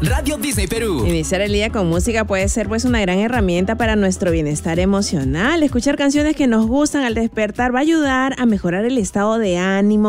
Radio Disney Perú. Iniciar el día con música puede ser pues una gran herramienta para nuestro bienestar emocional. Escuchar canciones que nos gustan al despertar va a ayudar a mejorar el estado de ánimo